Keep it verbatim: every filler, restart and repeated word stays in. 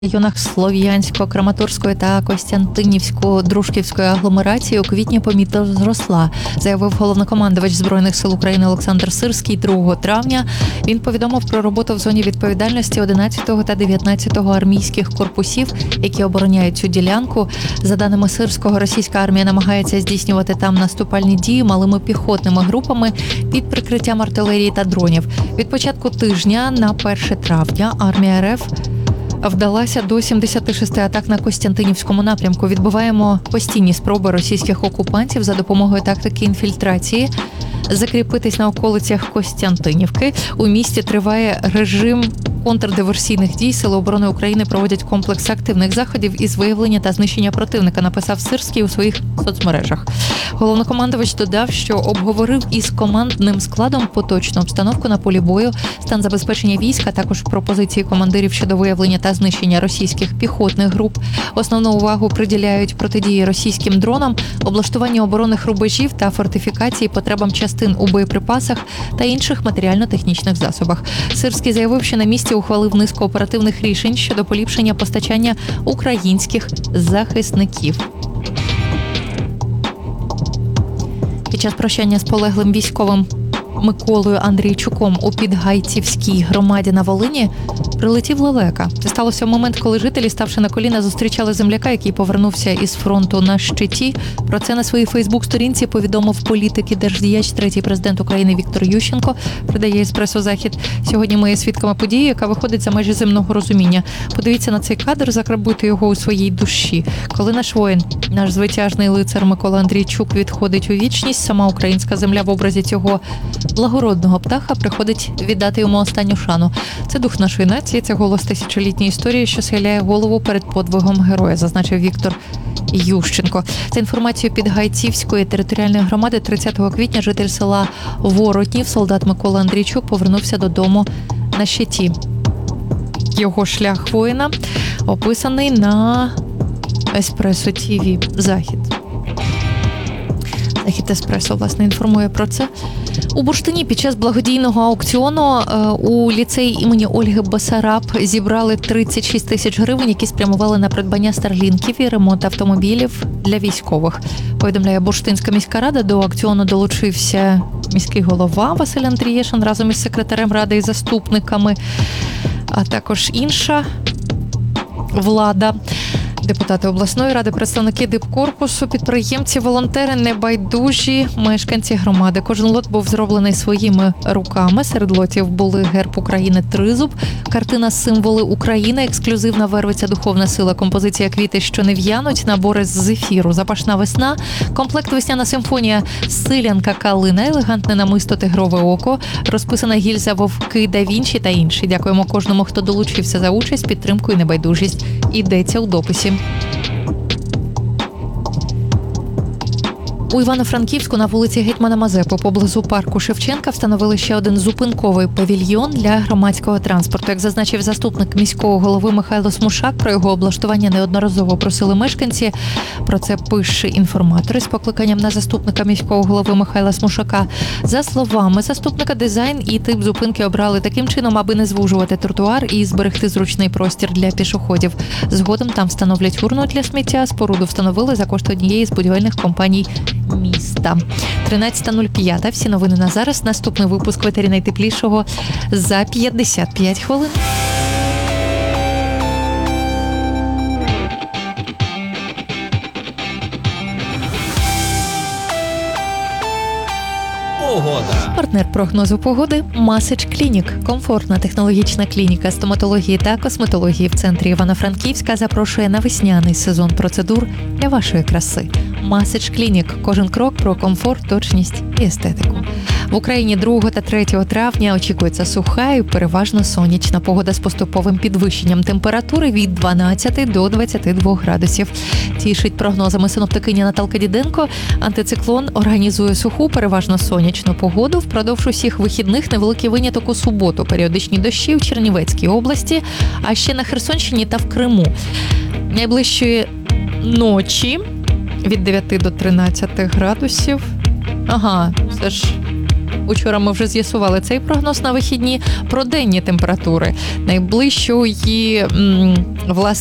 районах Слов'янського, Краматорської та Костянтинівсько-Дружківської агломерації у квітні помітно зросла, заявив головнокомандувач Збройних сил України Олександр Сирський другого травня. Він повідомив про роботу в зоні відповідальності одинадцятого та дев'ятнадцятого армійських корпусів, які обороняють цю ділянку. За даними Сирського, російська армія намагається здійснювати там наступальні дії малими піхотними групами під прикриттям артилерії та дронів. Від початку тижня на перше травня армія РФ вдалася до сімдесят шість атак на Костянтинівському напрямку. Відбиваємо постійні спроби російських окупантів за допомогою тактики інфільтрації закріпитись на околицях Костянтинівки. У місті триває режим контрдиверсійних дій. Сили оборони України проводять комплекс активних заходів із виявлення та знищення противника, написав Сирський у своїх соцмережах. Головнокомандувач додав, що обговорив із командним складом поточну обстановку на полі бою, стан забезпечення військ, а також пропозиції командирів щодо виявлення та знищення російських піхотних груп. Основну увагу приділяють протидії російським дронам, облаштуванню оборонних рубежів та фортифікації, потребам частин у боєприпасах та інших матеріально-технічних засобах. Сирський заявив, що на місці ухвалив низку оперативних рішень щодо поліпшення постачання українських захисників. Під час прощання з полеглим військовим Миколою Андрійчуком у Підгайцівській громаді на Волині прилетів лелека. Це сталося в момент, коли жителі, ставши на коліна, зустрічали земляка, який повернувся із фронту на щиті. Про це на своїй фейсбук-сторінці повідомив політик і держдіяч, третій президент України Віктор Ющенко, передає «Еспресо Захід». Сьогодні ми є свідками події, яка виходить за межі земного розуміння. Подивіться на цей кадр, закарбуйте його у своїй душі. Коли наш воїн, наш звитяжний лицар Микола Андрійчук відходить у вічність, сама українська земля в образі цього благородного птаха приходить віддати йому останню шану. Це дух нашої нації, це голос тисячолітньої історії, що схиляє голову перед подвигом героя, зазначив Віктор Ющенко. За інформацією Підгайцівської територіальної громади, тридцятого квітня житель села Воротнів, солдат Микола Андрійчук, повернувся додому на щиті. Його шлях воїна описаний на «Еспресо ТІВІ Захід». Захід Еспресо, власне, інформує про це. У Бурштині під час благодійного аукціону у ліцеї імені Ольги Басараб зібрали тридцять шість тисяч гривень, які спрямували на придбання старлінків і ремонт автомобілів для військових. Повідомляє Бурштинська міська рада. До аукціону долучився міський голова Василь Андрієшин разом із секретарем ради і заступниками, а також інша влада. Депутати обласної ради, представники дипкорпусу, підприємці, волонтери, небайдужі мешканці громади. Кожен лот був зроблений своїми руками. Серед лотів були герб України «Тризуб», картина «Символи України», ексклюзивна вервиця «Духовна сила», композиція «Квіти, що не в'януть», набори з зефіру, «Запашна весна», комплект «Весняна симфонія», «Силянка калина», елегантне намисто «Тигрове око», розписана гільза «Вовки да Вінчі» та інші. Дякуємо кожному, хто долучився за участь, підтримку і небайдужість. Йдеться у дописі. У Івано-Франківську на вулиці Гетьмана Мазепи поблизу парку Шевченка встановили ще один зупинковий павільйон для громадського транспорту. Як зазначив заступник міського голови Михайло Смушак, про його облаштування неодноразово просили мешканці. Про це пише інформатори з покликанням на заступника міського голови Михайла Смушака. За словами заступника, дизайн і тип зупинки обрали таким чином, аби не звужувати тротуар і зберегти зручний простір для пішоходів. Згодом там встановлять урну для сміття. Споруду встановили за кошти однієї з будівельних компаній міста. тринадцята нуль п'ять. Всі новини на зараз. Наступний випуск «Ветері найтеплішого» за п'ятдесят п'ять хвилин. Погода. Партнер прогнозу погоди – Масич Клінік. Комфортна технологічна клініка стоматології та косметології в центрі Івано-Франківська запрошує на весняний сезон процедур для вашої краси. Масич Клінік. Кожен крок про комфорт, точність і естетику. В Україні другого та третього травня очікується суха і переважно сонячна погода з поступовим підвищенням температури від дванадцяти до двадцяти двох градусів. Тішить прогнозами синоптикиня Наталка Діденко. Антициклон організує суху, переважно сонячну погоду. Впродовж усіх вихідних невеликий виняток у суботу. Періодичні дощі в Чернівецькій області, а ще на Херсонщині та в Криму. Найближчої ночі від дев'яти до тринадцяти градусів. Ага, це ж Учора ми вже з'ясували цей прогноз на вихідні про денні температури. Найближчої, власне,